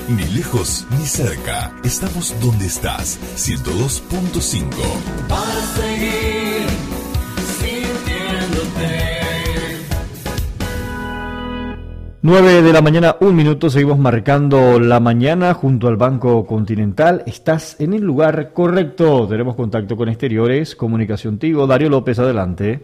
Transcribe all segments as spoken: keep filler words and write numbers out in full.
Ni lejos ni cerca. Estamos donde estás. ciento dos punto cinco. Para seguir sintiéndote. nueve de la mañana, un minuto, seguimos marcando la mañana junto al Banco Continental. Estás en el lugar correcto. Tenemos contacto con Exteriores, Comunicación Tigo. Darío López, adelante.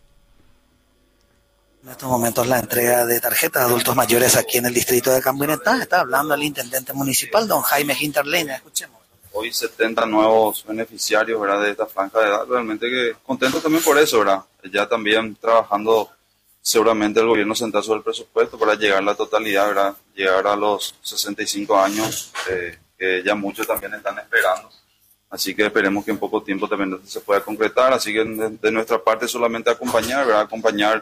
En estos momentos la entrega de tarjetas de adultos mayores aquí en el distrito de Cambuinetá. Está hablando el intendente municipal, don Jaime Hinterlein. Escuchemos. Hoy setenta nuevos beneficiarios, ¿verdad?, de esta franja de edad. Realmente que contento también por eso, ¿verdad? Ya también trabajando seguramente el gobierno central sobre el presupuesto para llegar a la totalidad, ¿verdad? Llegar a los sesenta y cinco años, eh, que ya muchos también están esperando. Así que esperemos que en poco tiempo también se pueda concretar. Así que de, de nuestra parte solamente acompañar, ¿verdad? Acompañar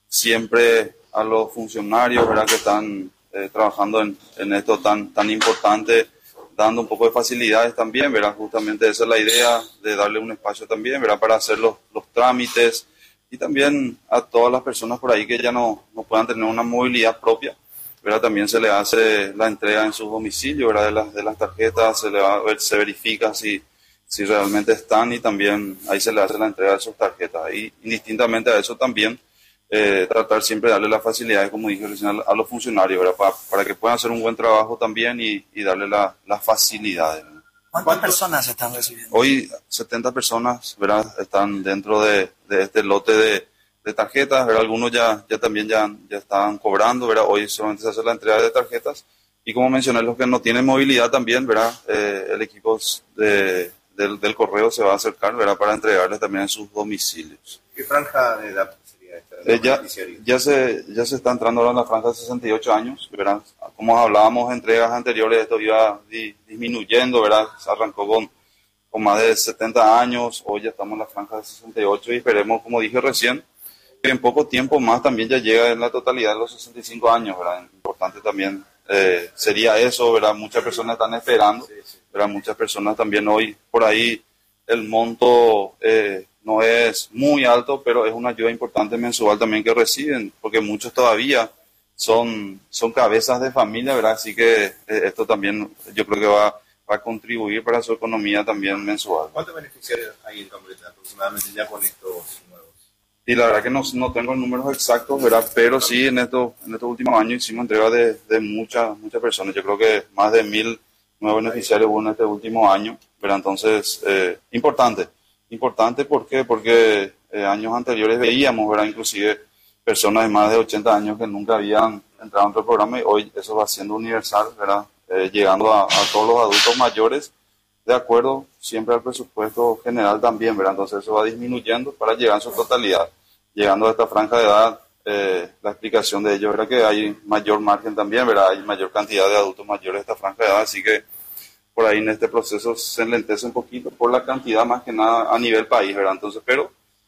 siempre a los funcionarios, ¿verdad?, que están eh, trabajando en, en esto tan, tan importante, dando un poco de facilidades también, ¿verdad? Justamente esa es la idea, de darle un espacio también, ¿verdad?, para hacer los, los trámites. Y también a todas las personas por ahí que ya no, no puedan tener una movilidad propia, ¿verdad? También se le hace la entrega en sus domicilios, ¿verdad?, de las, de las tarjetas, se le va a ver, se verifica si, si realmente están, y también ahí se le hace la entrega de sus tarjetas. Y indistintamente a eso también, eh, tratar siempre de darle las facilidades, como dije recién, a los funcionarios, ¿verdad?, para, para que puedan hacer un buen trabajo también y, y darle la, las facilidades, ¿verdad? ¿Cuántas personas están recibiendo? Hoy setenta personas, ¿verdad?, están dentro de, de este lote de, de tarjetas, ¿verdad? Algunos ya, ya también ya, ya están cobrando, ¿verdad? Hoy solamente se hace la entrega de tarjetas. Y como mencioné, los que no tienen movilidad también, ¿verdad?, eh, el equipo de, del, del correo se va a acercar, ¿verdad?, para entregarles también en sus domicilios. ¿Qué franja de edad sería esta? Eh, ya, ya, se, ya se está entrando ahora en la franja de sesenta y ocho años, ¿verdad? Como hablábamos en entregas anteriores, esto iba di, disminuyendo, ¿verdad? Se arrancó con, con más de setenta años, hoy ya estamos en la franja de sesenta y ocho y esperemos, como dije recién, que en poco tiempo más también ya llega en la totalidad de los sesenta y cinco años, ¿verdad? Importante también eh, sería eso, ¿verdad? Muchas personas están esperando, ¿verdad? Muchas personas también hoy, por ahí, el monto eh, no es muy alto, pero es una ayuda importante mensual también que reciben, porque muchos todavía son, son cabezas de familia, ¿verdad? Así que eh, esto también yo creo que va, va a contribuir para su economía también mensual. ¿Cuántos beneficiarios hay en Cambuinetá aproximadamente ya con estos nuevos? Y la verdad que no, no tengo números exactos, ¿verdad? Pero sí, en estos, en estos últimos años hicimos entrega de, de muchas, muchas personas. Yo creo que más de mil nuevos beneficiarios hubo en este último año, ¿verdad? Entonces, eh, importante. Importante, ¿por qué? Porque eh, años anteriores veíamos, ¿verdad?, inclusive personas de más de ochenta años que nunca habían entrado en otro programa, y hoy eso va siendo universal, ¿verdad?, eh, llegando a, a todos los adultos mayores, de acuerdo siempre al presupuesto general también, ¿verdad? Entonces eso va disminuyendo para llegar en su totalidad. Llegando a esta franja de edad, eh, la explicación de ello era que hay mayor margen también, ¿verdad? Hay mayor cantidad de adultos mayores de esta franja de edad, así que por ahí en este proceso se enlentece un poquito por la cantidad más que nada a nivel país, ¿verdad? Entonces, pero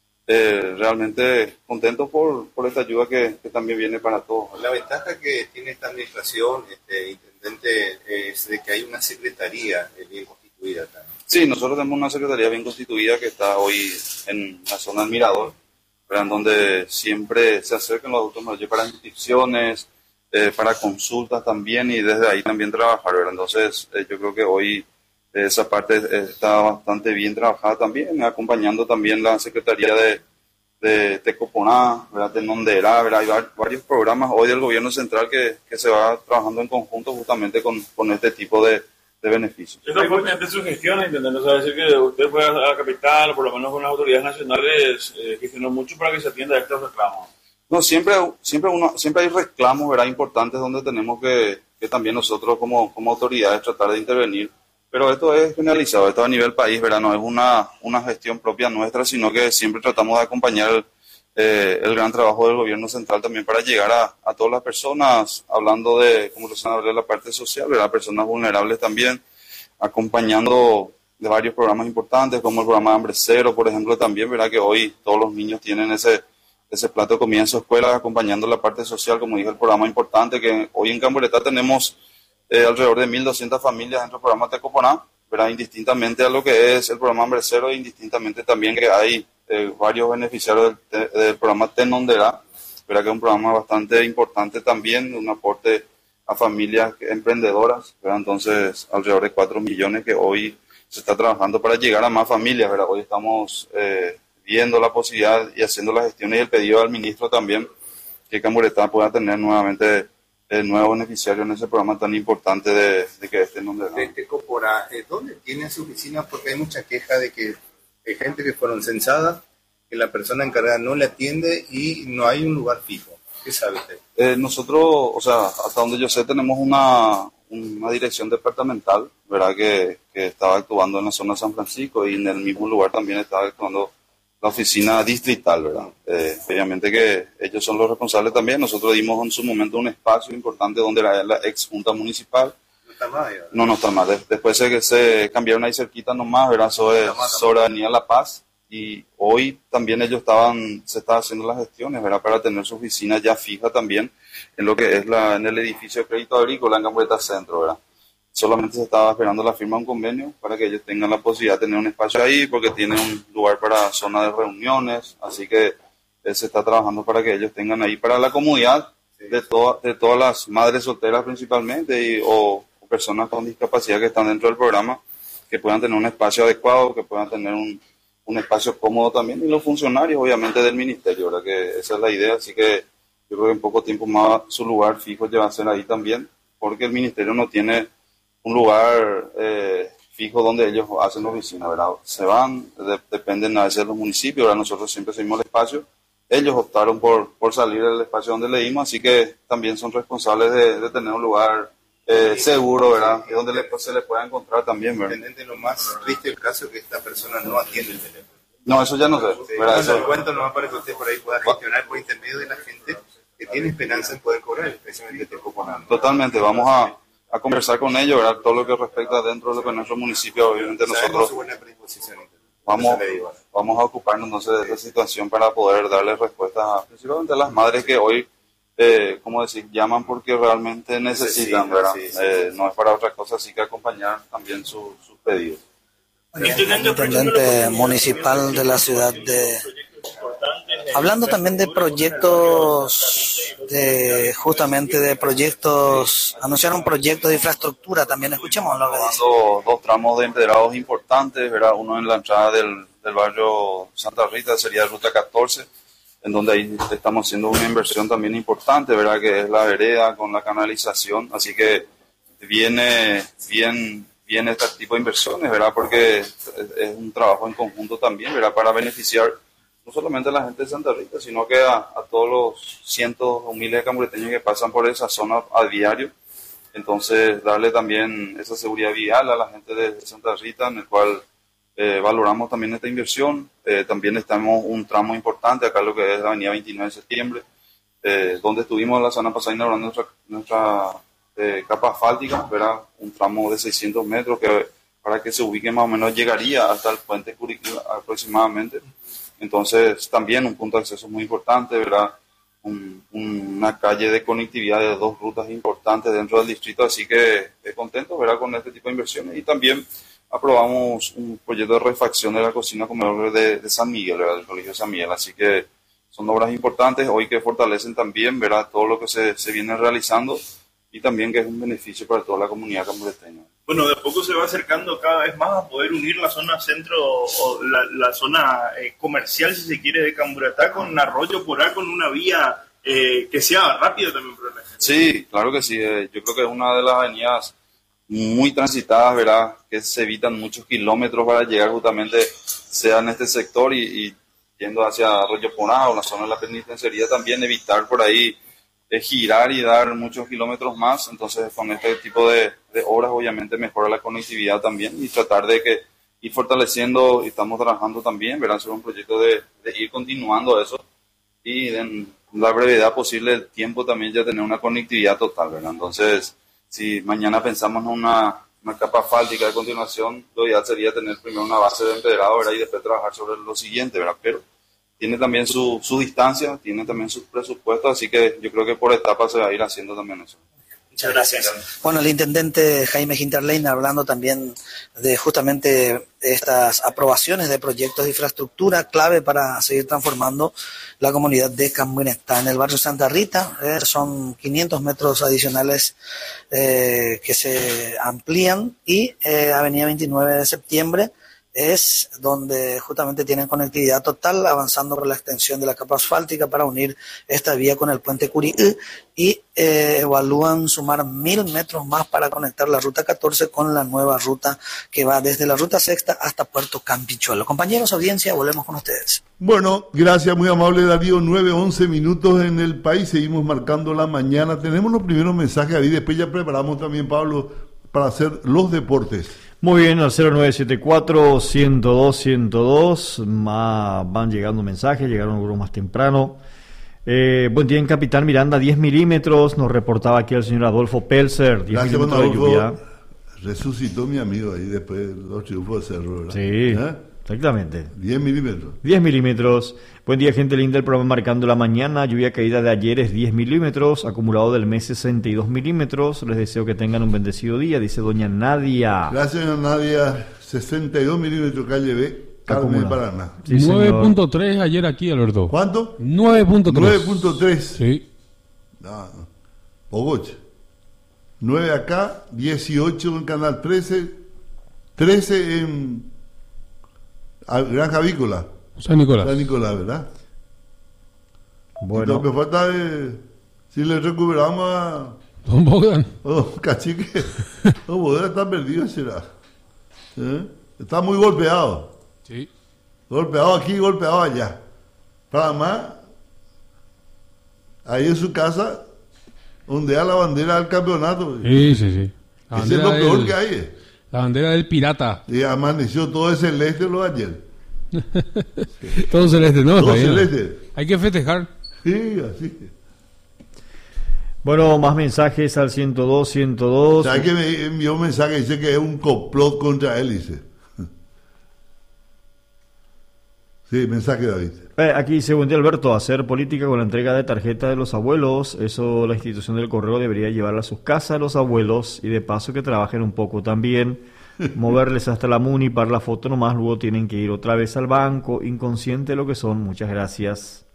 eh, realmente contento por, por esta ayuda que, que también viene para todos. La ventaja que tiene esta administración, este, intendente, es de que hay una secretaría bien constituida también. Sí, nosotros tenemos una secretaría bien constituida que está hoy en la zona del Mirador, ¿verdad?, en donde siempre se acercan los adultos mayores para inscripciones, Eh, para consultas también, y desde ahí también trabajar, ¿verdad? Entonces eh, yo creo que hoy eh, esa parte está bastante bien trabajada también, acompañando también la Secretaría de, de Tecoponá, ¿verdad?, de Nondera, ¿verdad? Hay varios programas hoy del gobierno central que, que se va trabajando en conjunto justamente con, con este tipo de, de beneficios. Esto fue mediante su gestión, intentando saber decir que usted fue a la capital, o por lo menos con las autoridades nacionales, eh, gestionó mucho para que se atienda a estos reclamos. No, siempre, siempre, uno, siempre hay reclamos, ¿verdad?, importantes donde tenemos que, que también nosotros como, como autoridades tratar de intervenir, pero esto es generalizado, esto a nivel país, ¿verdad?, no es una, una gestión propia nuestra, sino que siempre tratamos de acompañar el, eh, el gran trabajo del gobierno central también para llegar a, a todas las personas, hablando de, como recién hablé, de la parte social, ¿verdad?, personas vulnerables también, acompañando de varios programas importantes, como el programa Hambre Cero, por ejemplo, también, ¿verdad?, que hoy todos los niños tienen ese ese plato de comida en su escuela, acompañando la parte social, como dije, el programa importante, que hoy en Cambuinetá tenemos eh, alrededor de mil doscientas familias dentro del programa Tecoponá, ¿verdad?, indistintamente a lo que es el programa Hambre Cero, e indistintamente también que hay eh, varios beneficiarios del, del programa Tenondera, ¿verdad?, que es un programa bastante importante también, un aporte a familias emprendedoras, ¿verdad? Entonces alrededor de cuatro millones que hoy se está trabajando para llegar a más familias, ¿verdad? Hoy estamos eh, viendo la posibilidad y haciendo las gestiones y el pedido al ministro también que Camburetá pueda tener nuevamente el nuevo beneficiario en ese programa tan importante de, de que esté en donde de, de Copora. Eh, ¿Dónde tienen su oficina? Porque hay mucha queja de que hay gente que fueron censadas, que la persona encargada no le atiende y no hay un lugar fijo. ¿Qué sabe usted? Eh, nosotros, o sea, hasta donde yo sé, tenemos una, una dirección departamental, ¿verdad? Que, que estaba actuando en la zona de San Francisco y en el mismo lugar también estaba actuando la oficina distrital, ¿verdad? Eh, obviamente que ellos son los responsables también. Nosotros dimos en su momento un espacio importante donde era la ex junta municipal. No está más, ¿verdad? No, no está más. Después de que se cambiaron ahí cerquita nomás, ¿verdad? Sobre, sobre Avenida La Paz. Y hoy también ellos estaban, se estaban haciendo las gestiones, ¿verdad? Para tener su oficina ya fija también en lo que es la, en el edificio de crédito agrícola en Camburetá Centro, ¿verdad? Solamente se estaba esperando la firma de un convenio para que ellos tengan la posibilidad de tener un espacio ahí, porque tienen un lugar para zona de reuniones, así que eh, se está trabajando para que ellos tengan ahí para la comodidad sí. de, to de todas las madres solteras principalmente y, o, o personas con discapacidad que están dentro del programa, que puedan tener un espacio adecuado, que puedan tener un, un espacio cómodo también, y los funcionarios obviamente del ministerio, ¿verdad? Que esa es la idea, así que yo creo que en poco tiempo más su lugar fijo ya va a ser ahí también, porque el ministerio no tiene un lugar eh, fijo donde ellos hacen oficina, ¿verdad? Se van, de, dependen a veces de los municipios, ¿verdad? Nosotros siempre seguimos el espacio. Ellos optaron por, por salir del espacio donde le dimos, así que también son responsables de, de tener un lugar eh, seguro, ¿verdad? Y donde le, se les pueda encontrar también, ¿verdad? Intendente, lo más triste el caso es que esta persona no atiende el teléfono. No, eso ya no sé, Sí, ¿verdad? eso Eso, lo cuento nomás para que usted por ahí pueda gestionar por intermedio de la gente que tiene esperanza en poder cobrar, especialmente este coponando. totalmente, vamos a... a conversar con ellos, ¿verdad? Todo lo que respecta dentro de lo que es nuestro municipio, obviamente Sabemos nosotros su buena predisposición. vamos, vamos a ocuparnos entonces de esta situación para poder darle respuestas a principalmente a las madres que hoy, eh, como decir, llaman porque realmente necesitan, ¿verdad? Sí, sí, eh, sí. No es para otra cosa, así que acompañar también su, sus pedidos. El intendente municipal de la ciudad de... Hablando también de proyectos, de justamente de proyectos, anunciaron proyectos de infraestructura, también escuchemos lo que dice. Dos tramos de empedrados importantes, ¿verdad? Uno en la entrada del, del barrio Santa Rita, sería Ruta catorce, en donde ahí estamos haciendo una inversión también importante, ¿verdad? Que es la vereda con la canalización, así que viene bien, bien este tipo de inversiones, ¿verdad? Porque es, es un trabajo en conjunto también, ¿verdad? Para beneficiar no solamente a la gente de Santa Rita, sino que a, a todos los cientos o miles de cambureteños que pasan por esa zona a diario. Entonces, darle también esa seguridad vial a la gente de Santa Rita, en el cual eh, valoramos también esta inversión. Eh, también estamos un tramo importante, acá lo que es la avenida veintinueve de septiembre, eh, donde estuvimos la semana pasada inaugurando nuestra, nuestra eh, capa asfáltica, ¿verdad? Un tramo de seiscientos metros que para que se ubique más o menos llegaría hasta el puente Curiquí aproximadamente. Entonces, también un punto de acceso muy importante, ¿verdad? Un, una calle de conectividad de dos rutas importantes dentro del distrito, así que eh, contento, ¿verdad? Con este tipo de inversiones. Y también aprobamos un proyecto de refacción de la cocina comedor de, de San Miguel, ¿verdad? Del Colegio San Miguel, así que son obras importantes hoy que fortalecen también, ¿verdad? Todo lo que se, se viene realizando y también que es un beneficio para toda la comunidad cambureteña. Bueno, de a poco se va acercando cada vez más a poder unir la zona centro o la, la zona eh, comercial, si se quiere, de Camburetá con Arroyo Porá, con una vía eh, que sea rápida también para la gente. Sí, claro que sí. Eh, yo creo que es una de las avenidas muy transitadas, ¿verdad? Que se evitan muchos kilómetros para llegar justamente, sea en este sector y, y yendo hacia Arroyo Porá o la zona de la penitenciaría, también evitar por ahí eh, girar y dar muchos kilómetros más. Entonces, con este tipo de, de obras, obviamente, mejora la conectividad también y tratar de que ir fortaleciendo, y estamos trabajando también, ¿verdad? Sobre un proyecto de, de ir continuando eso y en la brevedad posible el tiempo también ya tener una conectividad total, ¿verdad? Entonces, si mañana pensamos en una, una capa asfáltica de continuación, lo ideal sería tener primero una base de empedrado, ¿verdad? Y después trabajar sobre lo siguiente, ¿verdad? Pero tiene también su, su distancia, tiene también sus presupuestos, así que yo creo que por etapas se va a ir haciendo también eso. Muchas gracias. Bueno, el intendente Jaime Hinterlein hablando también de justamente estas aprobaciones de proyectos de infraestructura clave para seguir transformando la comunidad de Cambuinetá. En el barrio Santa Rita eh, son quinientos metros adicionales eh, que se amplían y eh, Avenida veintinueve de septiembre es donde justamente tienen conectividad total, avanzando por la extensión de la capa asfáltica para unir esta vía con el puente Curií y eh, evalúan sumar mil metros más para conectar la ruta catorce con la nueva ruta que va desde la ruta sexta hasta Puerto Campichuelo. Compañeros, audiencia, volvemos con ustedes. Bueno, gracias, muy amable Darío. nueve once minutos en el país, seguimos marcando la mañana. Tenemos los primeros mensajes ahí, después ya preparamos también, Pablo, para hacer los deportes. Muy bien, al cero nueve siete cuatro, ciento dos, ciento dos, más van llegando mensajes, llegaron algunos más temprano. Eh, buen día en Capitán Miranda, diez milímetros, nos reportaba aquí el señor Adolfo Pelser, diez Gracias, milímetros de lluvia. Resucitó mi amigo ahí después de los triunfos de Cerro, ¿verdad? Sí, ¿Eh? exactamente. diez milímetros. diez milímetros. Buen día, gente linda, el programa marcando la mañana. Lluvia caída de ayer es diez milímetros, acumulado del mes sesenta y dos milímetros. Les deseo que tengan un bendecido día, dice doña Nadia. Gracias, doña Nadia. sesenta y dos milímetros calle B, Carmen de Paraná. Sí, nueve punto tres ayer aquí, Alberto. ¿Cuánto? nueve punto tres. nueve punto tres. Sí. No, no. Pogoche. nueve acá, dieciocho en Canal trece, trece en Granja Avícola. San Nicolás. San Nicolás, ¿verdad? Bueno. Y lo que falta es si le recuperamos a Don Bogdan. a Don Cacique. Don Bogdan está perdido, será. ¿Eh? Está muy golpeado. Sí. Golpeado aquí, golpeado allá. Para más, ahí en su casa, ondea la bandera del campeonato. Sí, sí, sí. La Ese es lo bandera peor del- que hay. La bandera del pirata. Y amaneció todo ese celeste lo de ayer. Todo celeste, ¿no? Todo Está bien. celeste. Hay que festejar. Sí, así. Bueno, más mensajes al ciento dos, ciento dos. ¿Sabes que me envió un mensaje? Dice que es un complot contra él, dice. Sí, mensaje, David. Eh, aquí dice, buen día Alberto, hacer política con la entrega de tarjeta de los abuelos, eso la institución del correo debería llevarla a sus casas a los abuelos y de paso que trabajen un poco también, moverles hasta la MUNI para la foto nomás, luego tienen que ir otra vez al banco, inconsciente lo que son, muchas gracias.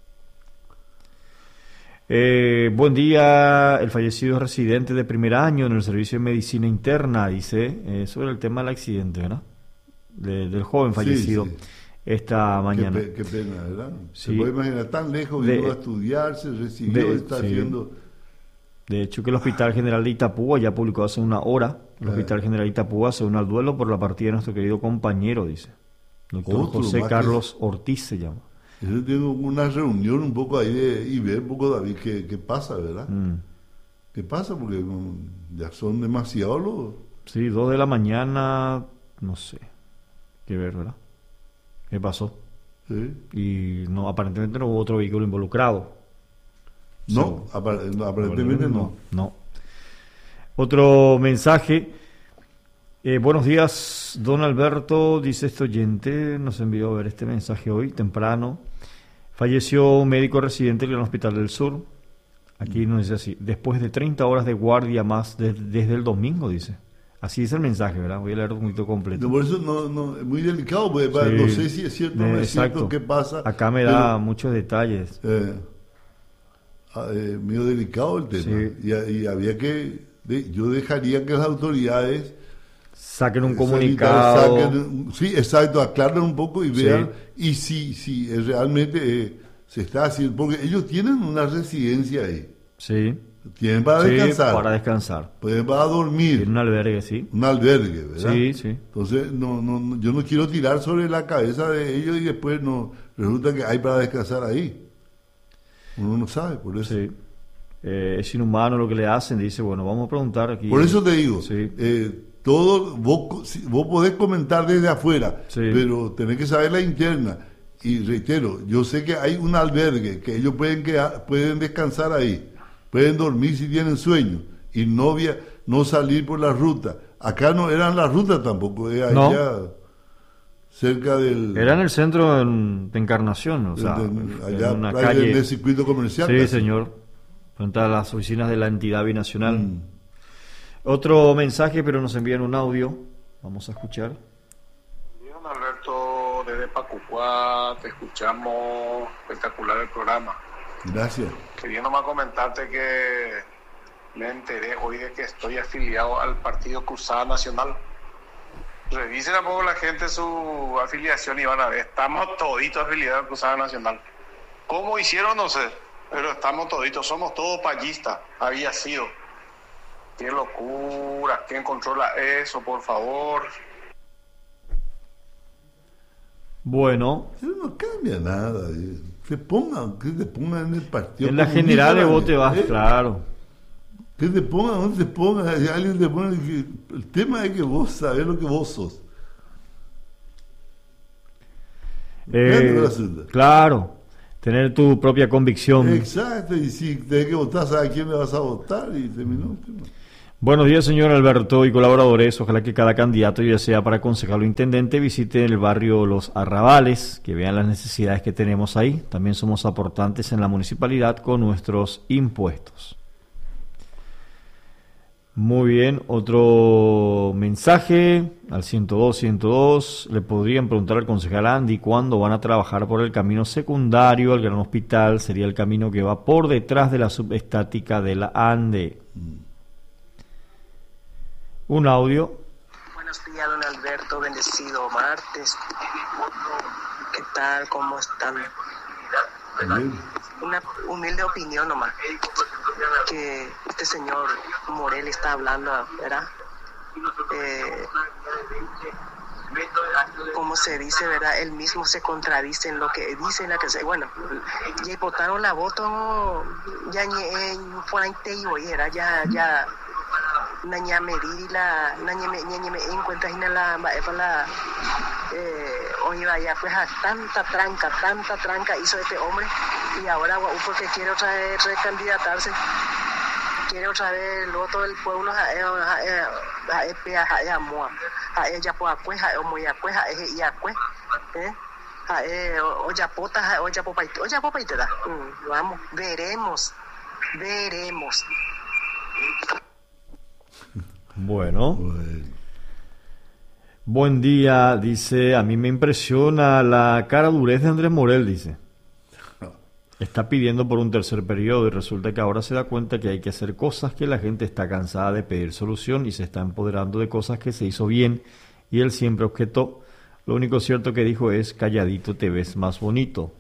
Eh, buen día, el fallecido es residente de primer año en el servicio de medicina interna, dice, eh, sobre el tema del accidente, ¿verdad? De- del joven fallecido. Sí, sí. Esta mañana. Qué, pe- qué pena, ¿verdad? Sí. Se puede imaginar tan lejos, De- vino a estudiar, se recibió, de- está sí. haciendo... De hecho, que el Hospital General de Itapúa ya publicó hace una hora, el Ah. Hospital General de Itapúa se une al duelo por la partida de nuestro querido compañero, dice. Doctor Otro José más que- Carlos Ortiz se llama. Yo tengo una reunión un poco ahí de, y ver un poco, David, qué, qué pasa, ¿verdad? Mm. ¿Qué pasa? Porque mm, ya son demasiados los... Sí, dos de la mañana, no sé. Qué ver, ¿verdad? ¿Qué pasó? ¿sí? Y no, aparentemente no hubo otro vehículo involucrado. No, apar- no, aparentemente no. No. Otro mensaje. Eh, buenos días, don Alberto, dice este oyente, nos envió a ver este mensaje hoy, temprano. Falleció un médico residente en el Hospital del Sur. Aquí nos dice así, después de treinta horas de guardia más de- desde el domingo, dice. Así es el mensaje, ¿verdad? Voy a leer un poquito completo. No, por eso no, no, es muy delicado, porque para- Sí. no sé si es cierto o no Eh, es cierto exacto. qué pasa. Acá me pero, da muchos detalles. eh, ah, eh, medio delicado el tema. Sí. Y, y había que... de- yo dejaría que las autoridades... Saquen un eh, comunicado. saquen- sí, exacto, aclaren un poco y Sí. vean. Y si, si eh, realmente eh, se está haciendo... Porque ellos tienen una residencia ahí. Sí. Tienen para Sí, descansar. para descansar. Pueden para dormir. En un albergue, sí. Un albergue, ¿verdad? Sí, sí. Entonces, no, no, no- yo no quiero tirar sobre la cabeza de ellos y después no resulta que hay para descansar ahí. Uno no sabe, por eso. Sí. Eh, es inhumano lo que le hacen. Dice, bueno, vamos a preguntar aquí. Por eso te digo, Sí. eh, todo, vos, co- si- vos podés comentar desde afuera, Sí. pero tenés que saber la interna. Y reitero, yo sé que hay un albergue que ellos pueden quedar, pueden descansar ahí, pueden dormir si tienen sueño y no, via- no salir por la ruta. Acá no eran las rutas tampoco, eh, No. allá cerca del... Era en el centro en- de Encarnación, o sea, de- en allá una playa calle. del circuito comercial. Sí, casi. señor. Frente a las oficinas de la entidad binacional. Mm. Otro mensaje, pero nos envían un audio. Vamos a escuchar. Bien, Alberto, desde Pacucuá, te escuchamos, espectacular el programa. Gracias. Quería nomás comentarte que me enteré hoy de que estoy afiliado al Partido Cruzada Nacional. Revisen a poco la gente su afiliación y van a ver, estamos toditos afiliados al Cruzada Nacional. ¿Cómo hicieron? No sé, pero estamos toditos, somos todos payistas, había sido. ¡Qué locura! ¿Quién controla eso, por favor? Bueno. Eso no cambia nada. Se pongan, que se pongan en el partido. En la general de vos te vas, ¿eh? claro. Que te pongan, donde te pongan, si alguien te pone. Que, el tema es que vos sabés lo que vos sos. Eh, claro. Tener tu propia convicción. Exacto, y si tenés que votar, sabes a quién le vas a votar y terminó el tema. Buenos días, señor Alberto y colaboradores. Ojalá que cada candidato, ya sea para concejal o intendente, visite el barrio Los Arrabales, que vean las necesidades que tenemos ahí. También somos aportantes en la municipalidad con nuestros impuestos. Muy bien, otro mensaje al ciento dos, ciento dos. Le podrían preguntar al concejal Andy cuándo van a trabajar por el camino secundario al Gran Hospital. Sería el camino que va por detrás de la subestática de la Ande. Un audio. Buenos días, don Alberto, bendecido martes. ¿Qué tal? ¿Cómo están? Una humilde opinión nomás, que este señor Morel está hablando, ¿verdad? Eh, como se dice, ¿verdad? Él mismo se contradice en lo que dice, en la que se, bueno, ya votaron la voto, ya en Fuente y Boyera, ya, ya, naña medir la, naña me, naña me encuentras en la, la, eh, hoy vaya, pues a tanta tranca, tanta tranca hizo este hombre, y ahora, porque quiere otra vez recandidatarse, quiere otra vez el voto del pueblo, a ella, a ella, a ella, pues, a pues, a moya, pues, a ella, y a pues, eh, a ella, oya, pota, oya, popa, oya, popa, y te da, vamos, veremos, veremos. Bueno. bueno. Buen día, dice, a mí me impresiona la cara durez de Andrés Morel, dice. Está pidiendo por un tercer periodo y resulta que ahora se da cuenta que hay que hacer cosas que la gente está cansada de pedir solución y se está empoderando de cosas que se hizo bien y él siempre objetó. Lo único cierto que dijo es, calladito te ves más bonito.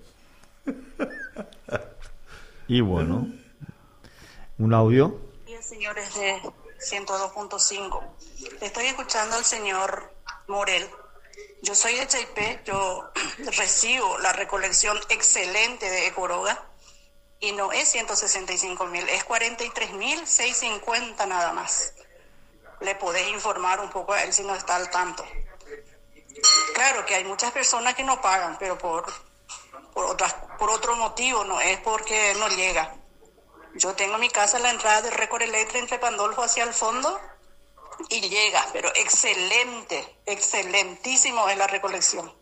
Y bueno, un audio. Bien, señores de ciento dos punto cinco. Estoy escuchando al señor Morel. Yo soy de Chaipé, yo recibo la recolección excelente de Ecoroga y no es ciento sesenta y cinco mil, es cuarenta y tres mil seiscientos cincuenta nada más. Le podés informar un poco a él si no está al tanto. Claro que hay muchas personas que no pagan, pero por, por, otras, por otro motivo, no es porque no llega. Yo tengo en mi casa la entrada de Récord Electra entre Pandolfo hacia el fondo y llega, pero excelente, excelentísimo es la recolección.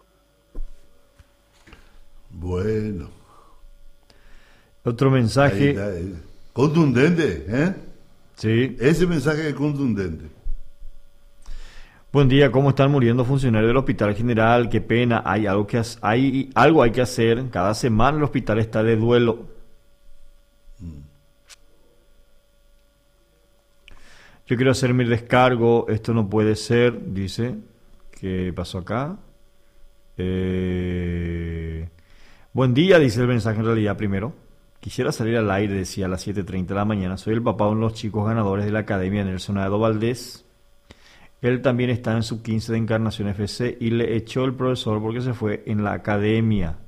Bueno. Otro mensaje. Ahí está, ahí. Contundente, ¿eh? Sí. Ese mensaje es contundente. Buen día, ¿cómo están muriendo funcionarios del Hospital General? Qué pena, hay algo que hay algo hay que hacer. Cada semana el hospital está de duelo. Mm. Yo quiero hacer mi descargo, esto no puede ser, dice. ¿Qué pasó acá? Eh... Buen día, dice el mensaje en realidad primero. Quisiera salir al aire, decía a las siete treinta de la mañana. Soy el papá de uno de los chicos ganadores de la Academia Nelson Ado Valdés. Él también está en sub quince de Encarnación F C y le echó el profesor porque se fue en la academia.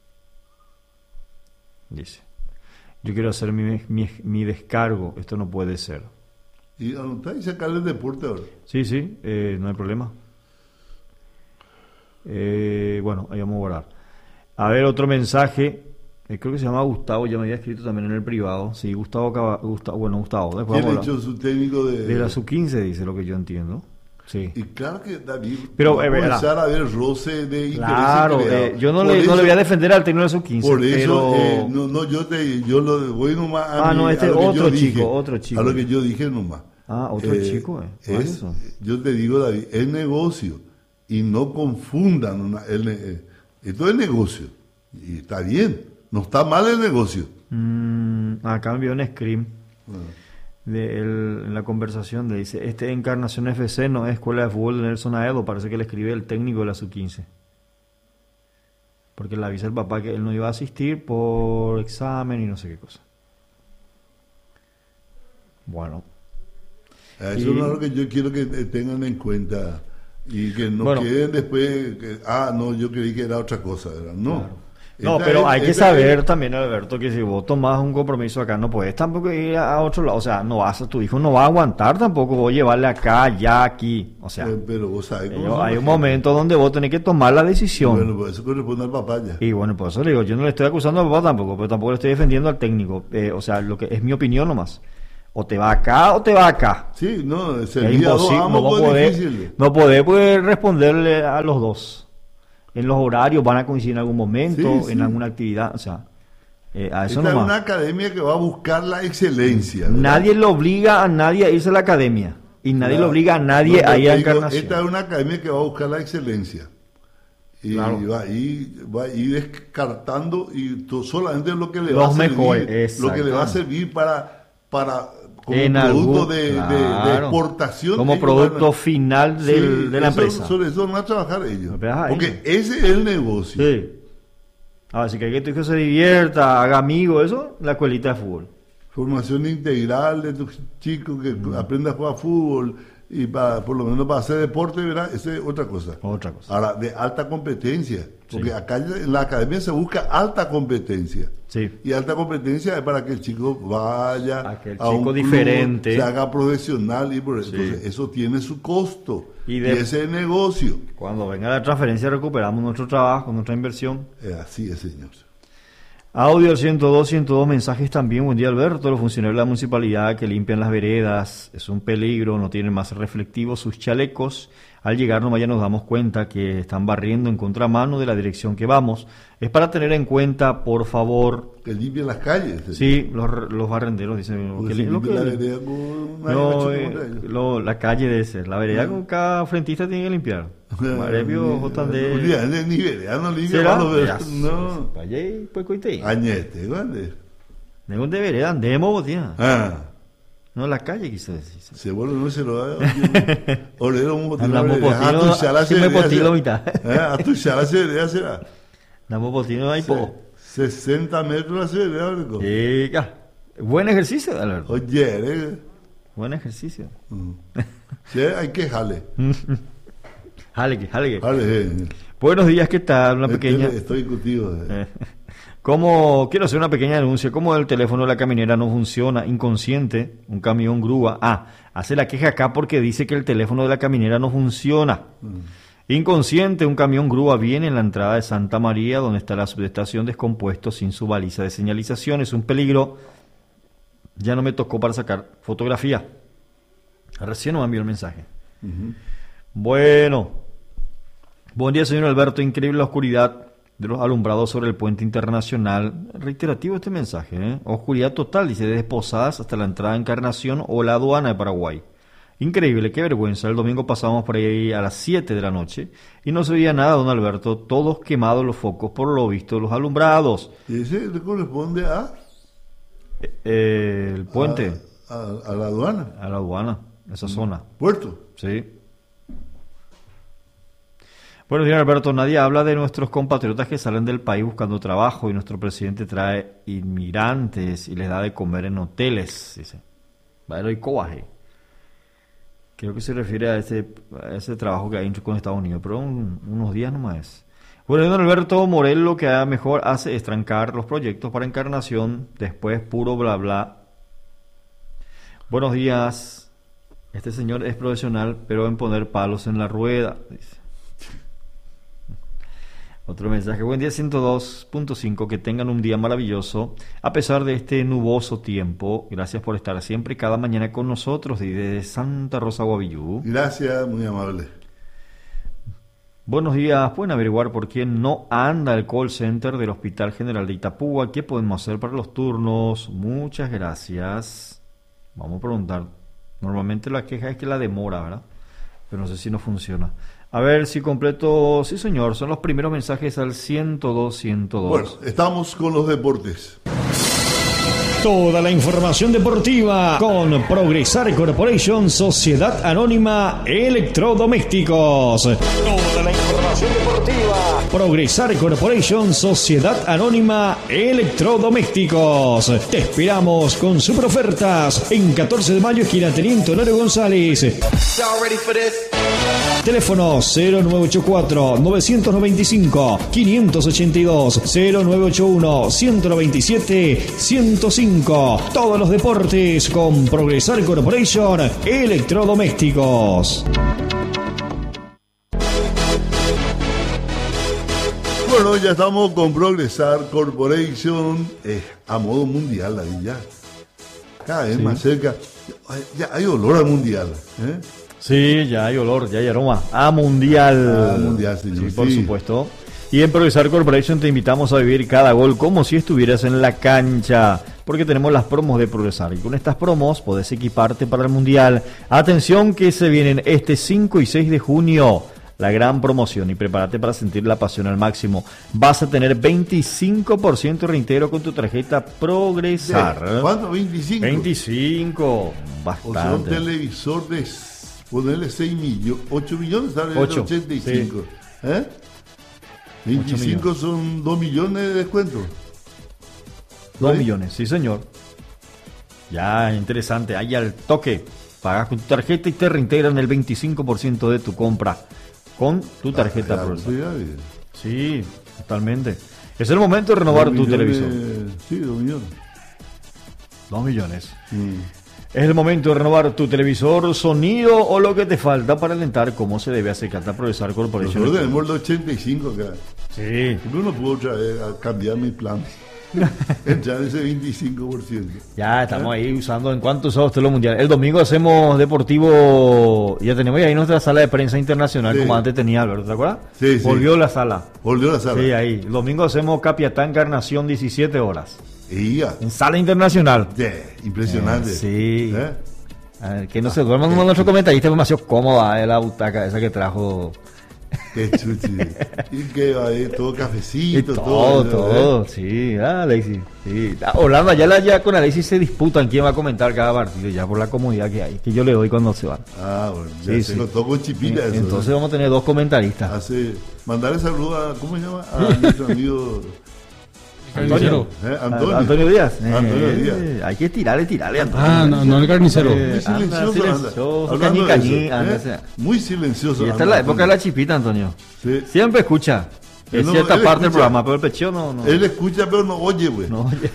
Dice. Yo quiero hacer mi, mi, mi descargo, esto no puede ser. Y anotar y sacarle el deporte ahora. Sí, sí, eh, no hay problema. Eh, bueno, ahí vamos a guardar. A ver, otro mensaje. Eh, creo que se llama Gustavo, ya me había escrito también en el privado. Sí, Gustavo, Gustavo bueno, Gustavo. Después ¿Quién ha hecho su técnico de...? De la sub quince, dice lo que yo entiendo. Sí. Y claro que David pero, va a eh, comenzar a ver roce de claro, eh, yo no le, eso, no le voy a defender al técnico de sub quince. Por eso, pero... eh, no, no, yo te, yo lo voy nomás a, ah, mi, no, este a lo otro que yo chico, dije, otro chico. A lo que yo dije nomás. Ah, otro Eh, chico, eh. ¿Cuál es es, eso? yo te digo, David, es negocio. Y no confundan. Una, el, eh, esto es negocio. Y está bien. No está mal el negocio. Mm, acá envió un screen de él, en la conversación, le dice, este Encarnación F C no es escuela de fútbol de Nelson Aedo, parece que le escribe el técnico de la sub quince. Porque le avisa el papá que él no iba a asistir por examen y no sé qué cosa. Bueno. Eso Y- es lo que yo quiero que eh, tengan en cuenta y que no Bueno. queden después, que, ah, no, yo creí que era otra cosa, ¿verdad? No. Claro. No, Esta pero es- hay que esta saber es- también, Alberto, que si vos tomás un compromiso acá, no puedes tampoco ir a otro lado. O sea, no vas a, tu hijo no va a aguantar tampoco vos llevarle acá, allá, aquí. O sea, Eh, pero vos sabés cómo ellos- son hay la un gente. momento donde vos tenés que tomar la decisión. Bueno, pues eso corresponde al papá ya. Y bueno, por eso le digo, yo no le estoy acusando al papá tampoco, pero tampoco le estoy defendiendo al técnico. Eh, o sea, lo que es mi opinión nomás. O te va acá o te va acá. Sí, no, Es sería dos imposible, no amos, va a pues, poder, difícil. no poder pues, responderle a los dos. En los horarios van a coincidir en algún momento, Sí, sí. en alguna actividad, o sea, eh, a eso Esta es nomás. una academia que va a buscar la excelencia. ¿verdad? Nadie le obliga a nadie a irse a la academia. Y nadie Claro. le obliga a nadie No, a pero ir a te digo, Encarnación. Esta es una academia que va a buscar la excelencia. Y Claro. va, a ir, va a ir descartando y to- solamente lo que le Los va a servir, mejores, lo que le va a exactamente. servir para, para como En producto algún- de, de- de claro. exportación. Como ellos producto van a- final del- Sí, de la eso- empresa. Sobre eso van a trabajar ellos. Pero ahí- Porque ese es el negocio. Sí. Así que hay que tu hijo se divierta, haga amigos, eso, la escuelita de fútbol. Formación integral de tus chicos que Mm. aprendan a jugar fútbol y para, por lo menos para hacer deporte, ¿verdad? Esa es otra cosa. Otra cosa. Ahora, de alta competencia, porque Sí. acá en la academia se busca alta competencia. Sí. Y alta competencia es para que el chico vaya Aquel a un chico club, diferente. se haga profesional y por eso. Sí. Entonces, eso tiene su costo. Y Y, de- ese es el negocio. Cuando venga la transferencia recuperamos nuestro trabajo, nuestra inversión. Eh, así es, señor. Audio al ciento dos, ciento dos mensajes también. Buen día, Alberto. Los funcionarios de la municipalidad que limpian las veredas es un peligro, no tienen más reflectivos sus chalecos. Al llegar nomás ya nos damos cuenta que están barriendo en contramano de la dirección que vamos. Es para tener en cuenta, por favor. Que limpien las calles. señor. Sí, los, los barrenderos dicen. Porque que si li- lo limpia que- la vereda con una no, gacho eh, contra ellos. lo- la calle debe ser. La vereda con cada frentista tiene que limpiar. Marepio, Jotandé. Un día, ni vereda no limpia. ¿Será? para los ver- Ya, No. pa' allá y pues coite. Añete, ¿dónde? Tengo de vereda, andemos, tía. Ah. No, la calle quise decir. Se vuelve, no se lo da. Orero un botino. Andamos A potino, tu chala se sí me debería potilo hacer- mitad. Eh, A tu chala se debería será. Damos potino ahí, po. sesenta metros la se debería hacer. Sí, ya. Buen ejercicio, Alberto. Oye, eh. Buen ejercicio. Mm. Sí, hay que jale. Jale, que, jale. que. Jale, eh. Buenos días, ¿qué tal? Una pequeña. Estoy contigo. eh. Eh, ¿Cómo? Quiero hacer una pequeña denuncia. ¿Cómo el teléfono de la caminera no funciona? Inconsciente, un camión grúa. Ah, hace la queja acá porque dice que el teléfono de la caminera no funciona. Inconsciente, un camión grúa viene en la entrada de Santa María, donde está la subestación descompuesto sin su baliza de señalización. Es un peligro. Ya no me tocó para sacar fotografía. Recién nos envió el mensaje. Ujú. Bueno. Buen día, señor Alberto. Increíble la oscuridad de los alumbrados sobre el puente internacional. Reiterativo este mensaje, ¿eh? Oscuridad total, dice, desde Posadas hasta la entrada de Encarnación o la aduana de Paraguay. Increíble, qué vergüenza. El domingo pasamos por ahí a las siete de la noche y no se veía nada, don Alberto. Todos quemados los focos, por lo visto, los alumbrados. Y ese le corresponde a, Eh, el puente. a, a- a la aduana. A la aduana, esa zona. Puerto. Sí. Bueno, señor Alberto, nadie habla de nuestros compatriotas que salen del país buscando trabajo y nuestro presidente trae inmigrantes y les da de comer en hoteles, dice. Bueno, y cobaje. Creo que se refiere a ese, a ese trabajo que hay con Estados Unidos, pero un- unos días nomás es. Bueno, don Alberto Morel lo que mejor hace es trancar los proyectos para Encarnación, después puro bla bla. Buenos días. Este señor es profesional, pero en poner palos en la rueda, dice. Otro mensaje. Buen día, ciento dos punto cinco. Que tengan un día maravilloso a pesar de este nuboso tiempo. Gracias por estar siempre y cada mañana con nosotros desde Santa Rosa, Guavillú. Gracias, muy amable. Buenos días. ¿Pueden averiguar por qué no anda el call center del Hospital General de Itapúa? ¿Qué podemos hacer para los turnos? Muchas gracias. Vamos a preguntar. Normalmente la queja es que la demora, ¿verdad? Pero no sé si no funciona. A ver si completo. Sí, señor, son los primeros mensajes al ciento dos, ciento dos. Bueno, estamos con los deportes. Toda la información deportiva con Progresar Corporation, Sociedad Anónima Electrodomésticos. Toda la información deportiva. Progresar Corporation, Sociedad Anónima Electrodomésticos. Te esperamos con super ofertas en catorce de mayo, esquina Teniente Honorio González. Teléfono cero nueve ocho cuatro, nueve nueve cinco, cinco ocho dos, cero nueve ocho uno, uno nueve siete, ciento cinco. Todos los deportes con Progresar Corporation Electrodomésticos. Bueno, ya estamos con Progresar Corporation eh, a modo mundial ahí ya. Cada vez sí. Más cerca. Ya hay olor al mundial. ¿eh? Sí, ya hay olor, ya hay aroma a mundial. A mundial, señor. Sí, por sí. supuesto. Y en Progresar Corporation te invitamos a vivir cada gol como si estuvieras en la cancha, porque tenemos las promos de Progresar. Y con estas promos podés equiparte para el mundial. Atención que se vienen este cinco y seis de junio. La gran promoción y prepárate para sentir la pasión al máximo. Vas a tener veinticinco por ciento de reintegro con tu tarjeta Progresar. ¿Cuánto? veinticinco. veinticinco. Bastante. O sea, un televisor de ponerle seis millones, ocho millones, sale ocho, ochenta y cinco. Sí. ¿Eh? veinticinco son dos millones de descuento. dos millones, sí señor. Ya, interesante. Ahí al toque. Pagas con tu tarjeta y te reintegran el veinticinco por ciento de tu compra con tu tarjeta ah, Progresar. Sí, totalmente. Es el momento de renovar tu televisor. Sí, dos millones. Dos millones. Mm. Es el momento de renovar tu televisor, sonido o lo que te falta para alentar cómo se debe hacer Cata Progresar Corporation. Nosotros tenemos el ochenta y cinco acá. Sí. Yo no puedo traer a cambiar mi plan. Entrar ese veinticinco por ciento. Ya estamos ¿Eh? ahí usando. ¿En cuánto usaba usted lo mundial? El domingo hacemos deportivo. Ya tenemos ahí nuestra sala de prensa internacional, sí. Como antes tenía Alberto, ¿te acuerdas? Sí, Volvió sí. la sala. Volvió la sala. Sí, ahí. El domingo hacemos Capiatá Encarnación diecisiete horas. Ya. En sala internacional. Yeah, impresionante. Eh, sí. ¿Eh? A ver, que no se duerman uno de nuestros comentaristas, demasiado cómoda eh, la butaca esa que trajo. Qué chuchi. Y que ahí todo cafecito, y todo. Todo, todo. ¿Eh? Sí, ah, Alexis. Sí. Holanda, ya, la, ya con Alexis se disputan quién va a comentar cada partido, ya por la comodidad que hay, que yo le doy cuando se van. Ah, bueno, ya sí, se sí. lo toco en chipita eso. Entonces ¿eh? vamos a tener dos comentaristas. Hace, mandarle saludos a, ¿cómo se llama? A nuestro amigo... Antonio. ¿Eh? Antonio. Antonio Díaz. Antonio eh, Díaz. Hay que tirarle, tirarle. Antonio. Ah, no, no el carnicero. Eh, muy silencioso. Anda, silencioso anda. cañí, cañí, eso, anda, ¿eh? o sea. Muy silencioso. Y esta es la época de la chipita, Antonio. Sí. Siempre escucha. Es no, cierta parte escucha. del programa, pero el pecheo no, no. Él escucha, pero no oye, güey. No oye.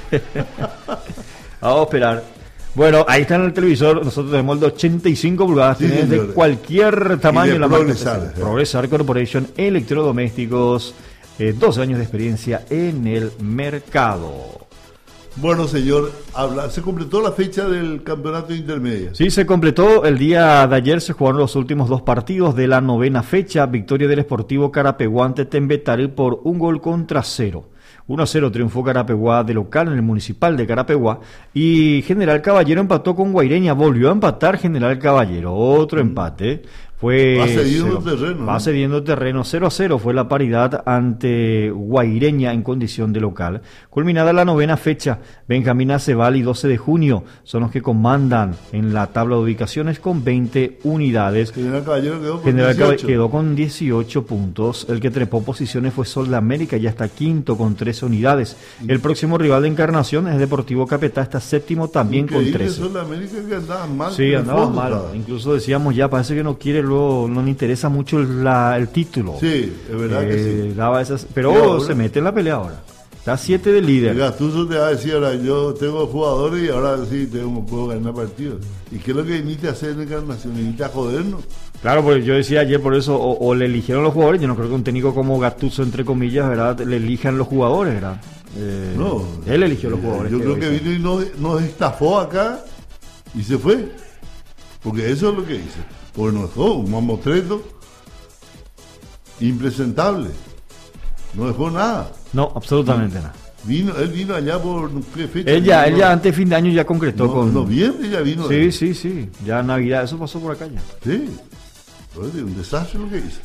Vamos a esperar. Bueno, ahí está en el televisor. Nosotros tenemos el de ochenta y cinco pulgadas. Sí, Tienes de cualquier tamaño. Y de en la Progresar. marca Progresar Corporation, electrodomésticos. Eh, doce años de experiencia en el mercado. Bueno, señor, habla, se completó la fecha del campeonato intermedio. Sí, se completó. El día de ayer se jugaron los últimos dos partidos de la novena fecha. Victoria del Sportivo Carapeguá ante Tembetari por un gol contra cero. uno a cero triunfó Carapeguá de local en el Municipal de Carapeguá. Y General Caballero empató con Guaireña. Volvió a empatar General Caballero. Otro mm. empate. Fue va cediendo terreno. Va ¿no? cediendo terreno. cero a cero fue la paridad ante Guaireña en condición de local. Culminada la novena fecha, Benjamín Aceval y doce de junio son los que comandan en la tabla de ubicaciones con veinte unidades. General Caballero quedó con General dieciocho. quedó con dieciocho puntos. El que trepó posiciones fue Sol de América, ya está quinto con trece unidades. El próximo rival de Encarnación es Deportivo Capetá, está séptimo también Increíble, con trece. Sol de América que andaba mal. Sí, andaba fondo, mal. estaba. Incluso decíamos ya, parece que no quiere, luego no le interesa mucho la, el título. Sí, es verdad eh, que sí. Daba esas, pero Y ahora, se mete en la pelea ahora. Está siete de líder. El Gattuso te va a decir ahora, yo tengo jugadores y ahora sí tengo, puedo ganar partidos. ¿Y qué es lo que viniste a hacer en Encarnación? ¿Viniste a jodernos? Claro, porque yo decía ayer por eso, o, o le eligieron los jugadores. Yo no creo que un técnico como Gattuso, entre comillas, ¿verdad?, le elijan los jugadores, ¿verdad? Eh, No. Él eligió los jugadores. Yo creo hoy que son. vino y nos, nos estafó acá y se fue. Porque eso es lo que hizo. Porque nos dejó un mamotreto impresentable. No dejó nada. No, absolutamente nada. Vino, él vino allá por ¿qué fecha? Él ya, vino? él ya antes de fin de año ya concretó No, con... noviembre ya vino. Sí, ¿eh? sí, sí. Ya Navidad, eso pasó por acá ya. Sí. Oye, un desastre lo que hizo.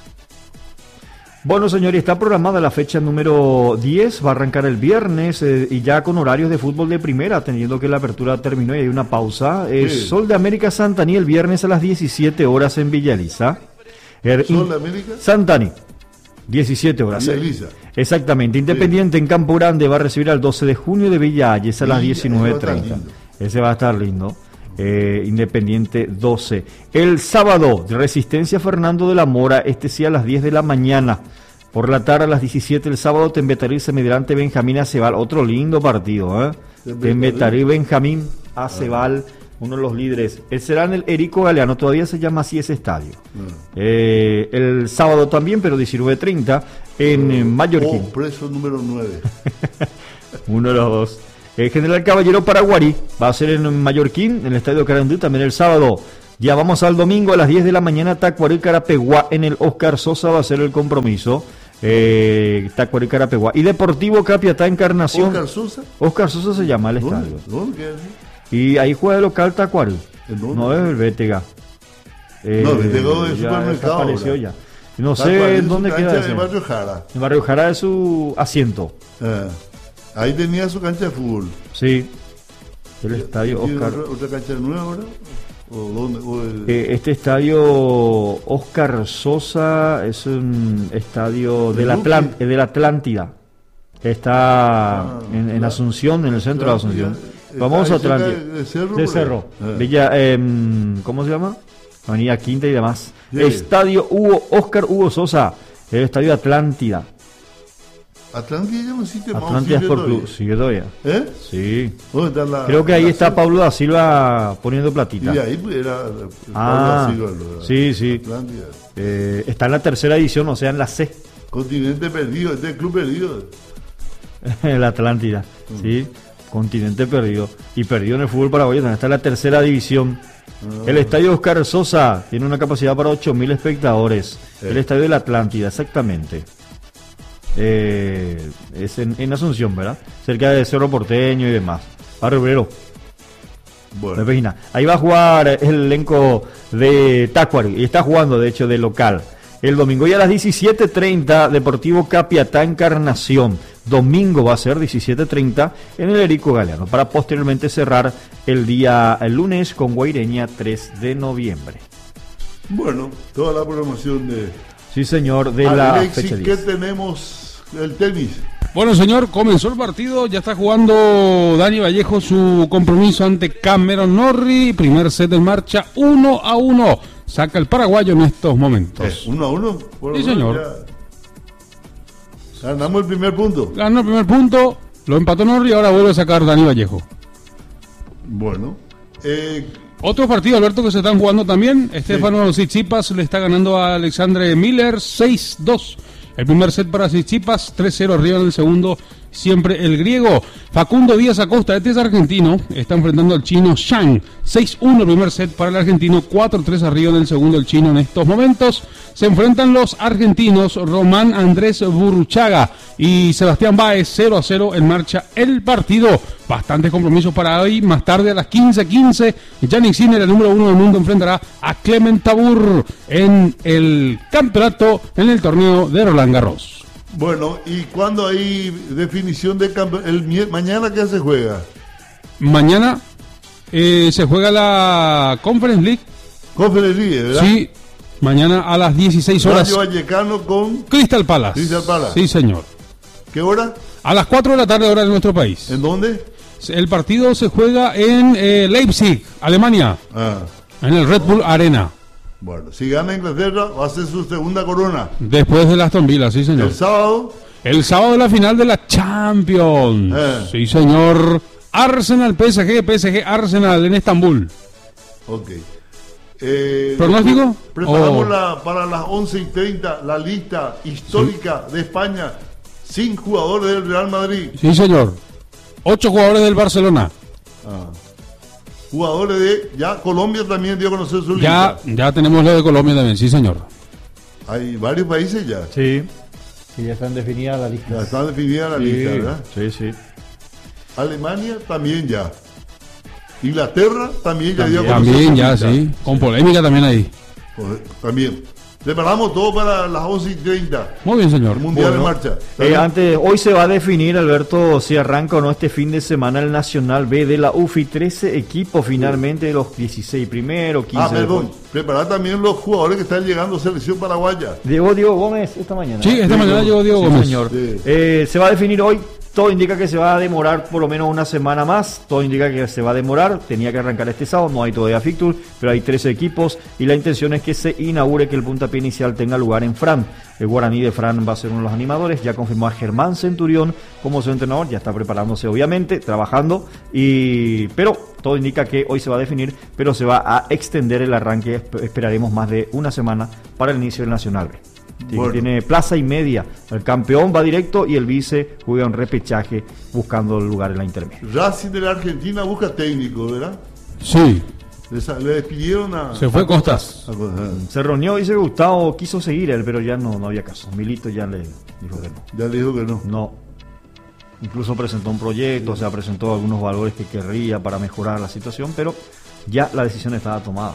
Bueno, señores, está programada la fecha número diez, va a arrancar el viernes eh, y ya con horarios de fútbol de primera, teniendo que la apertura terminó y hay una pausa. Eh, Sí. Sol de América Santani el viernes a las diecisiete horas en Villa Elisa. Er- ¿Sol de América? Santani, diecisiete horas. Villa eh. Elisa. Exactamente. Independiente en Campo Grande va a recibir al doce de junio de Villa Ayes a las Villa, diecinueve ese va a estar treinta. lindo. Ese va a estar lindo. Eh, Independiente doce. El sábado, Resistencia Fernando de la Mora, este sí a las diez de la mañana. Por la tarde a las diecisiete el sábado, Tembetarí Semidrante Benjamín Acebal. Otro lindo partido, ¿eh? Tembetarí Benjamín Acebal, uno de los líderes. Ese será en el Erico Galeano, todavía se llama así ese estadio. Eh, el sábado también, pero diecinueve treinta en eh, Mallorquín. Oh, preso número nueve. Uno de los dos. El General Caballero Paraguarí va a ser en Mallorquín, en el Estadio Carandú, también el sábado. Ya vamos al domingo a las diez de la mañana, Tacuarí Carapeguá, en el Oscar Sosa va a ser el compromiso. Eh, Tacuarí Carapeguá. Y Deportivo Capiatá Encarnación. ¿Oscar Sosa? Oscar Sosa se llama el estadio. ¿Dónde? ¿Dónde queda eso? Y ahí juega el local Tacuarí. ¿En dónde? No es el Bétega. Eh, No, el Bétega es ya supermercado desapareció ahora. ya. No Tacuarí sé es su dónde cancha queda de ese. Barrio Jara. En Barrio Jara es su asiento. Ah, ahí tenía su cancha de fútbol. Sí. El estadio ¿Tiene Oscar. otra, otra cancha nueva ahora? ¿O dónde? O el- Eh, este estadio Oscar Sosa es un estadio de la Luque. Atlant- eh, de la Atlántida. Está Ah, en, en la- Asunción, en el centro de Atlántida. Asunción. Está Vamos a ahí cerca Atlántida. de- de Cerro, De por ahí. Cerro. Ah. Villa, em, ¿cómo se llama? Avenida Quinta y demás. Sí. Estadio Hugo, Oscar Hugo Sosa. El estadio Atlántida. Atlántida ya no existe más. Atlántida ¿sigue Sport todavía? Club. Sigue todavía. ¿Eh? Sí. ¿Dónde está la- Creo que ahí la está sede? Pablo da Silva poniendo Y platita. de ahí pues, era. Ah, Pablo da Silva, lo- sí, sí. Atlántida. Eh, está en la tercera edición, o sea, en la C. Continente perdido, este es el club perdido. La Atlántida, Mm. sí, continente perdido. Y perdido en el fútbol paraguayo, también está en la tercera división. Ah. El estadio Oscar Sosa tiene una capacidad para ocho mil espectadores. Sí. El estadio de la Atlántida, exactamente. Eh, es en, en Asunción, ¿verdad? Cerca de Cerro Porteño y demás. Barrio Obrero. Bueno, Vecina. Ahí va a jugar el elenco de Tacuary y está jugando, de hecho, de local. El domingo y a las diecisiete treinta, Deportivo Capiatá Encarnación. Domingo va a ser diecisiete treinta en el Erico Galeano, para posteriormente cerrar el día el lunes con Guaireña tres de noviembre. bueno, toda la programación de Sí, señor, de la Alexis, fecha ¿qué diez. tenemos? El tenis. Bueno, señor, comenzó el partido, ya está jugando Dani Vallejo su compromiso ante Cameron Norrie, primer set en marcha, uno a uno, saca el paraguayo en estos momentos. Eh, uno a uno. Por Sí, lo menos señor. ya ganamos el primer punto. Ganó el primer punto, lo empató Norrie y ahora vuelve a sacar Dani Vallejo. Bueno, eh, Otro partido, Alberto, que se están jugando también. Estefano Tsitsipas le está ganando a Alexandre Miller seis dos. El primer set para Tsitsipas, tres cero arriba en el segundo, siempre el griego. Facundo Díaz Acosta, este es argentino, está enfrentando al chino Shang. seis uno el primer set para el argentino, cuatro tres arriba en el segundo el chino en estos momentos. Se enfrentan los argentinos Román Andrés Burruchaga y Sebastián Báez, cero a cero en marcha el partido. Bastantes compromisos para hoy. Más tarde a las quince quince, Yannick Sinner, el número uno del mundo, enfrentará a Clement Tabur en el campeonato, en el torneo de Roland Garros. bueno, ¿y cuándo hay definición de campeón? El mie- mañana qué se juega? Mañana eh, se juega la Conference League. Conference League, ¿verdad? Sí, mañana a las dieciséis horas. Rayo Vallecano con Crystal Palace. Crystal Palace. Sí, señor. ¿Qué hora? A las cuatro de la tarde, hora de nuestro país. ¿En dónde? El partido se juega en eh, Leipzig, Alemania, Ah, en el Red Bull Arena. bueno, si gana Inglaterra va a ser su segunda corona. Después del Aston Villa, sí, señor. El sábado, El sábado la final de la Champions. Eh. Sí, señor. Arsenal, P S G, P S G, Arsenal en Estambul. ok. Eh, ¿Pronóstico? Preparamos Oh. la, para las once y treinta la lista histórica de España sin jugadores del Real Madrid. Sí, señor. Ocho jugadores del Barcelona. Ah. Jugadores de... Ya Colombia también dio a conocer su Ya, lista. ya tenemos lo de Colombia también, sí, señor. Hay varios países ya. Sí. Que ya están definidas las listas. Ya están definidas las Sí, listas, ¿verdad? Sí, sí. Alemania también ya. Inglaterra también ya dio a También, conocer su ya, lista. sí. Con polémica también ahí. Pues, también. Preparamos todo para las once y treinta. Muy bien, señor. El Mundial Bueno, en marcha. Eh, antes, hoy se va a definir, Alberto, si arranca o no este fin de semana el Nacional B de la U F I. trece equipos finalmente, de los dieciséis primeros, quince Ah, perdón. después. Preparar también los jugadores que están llegando a selección paraguaya. Llegó Diego Gómez esta mañana. Sí, esta mañana llegó Diego Sí, Gómez. señor. Sí. Eh, se va a definir hoy. Todo indica que se va a demorar por lo menos una semana más. Todo indica que se va a demorar. Tenía que arrancar este sábado. No hay todavía fixture, pero hay trece equipos. Y la intención es que se inaugure, que el puntapié inicial tenga lugar en Fran. El Guaraní de Fran va a ser uno de los animadores. Ya confirmó a Germán Centurión como su entrenador. Ya está preparándose, obviamente, trabajando. Y pero todo indica que hoy se va a definir, pero se va a extender el arranque. Esperaremos más de una semana para el inicio del Nacional B. Bueno. Tiene plaza y media. El campeón va directo y el vice juega un repechaje buscando el lugar en la intermedia. Racing de la Argentina busca técnico, ¿verdad? Sí. Le, sa- le despidieron a... Se fue a Costas. a Costas. Se reunió, dice que Gustavo quiso seguir él, pero ya no, no había caso. Milito ya le dijo que no. Ya le dijo que no. No. Incluso presentó un proyecto, o sea, presentó algunos valores que querría para mejorar la situación, pero ya la decisión estaba tomada.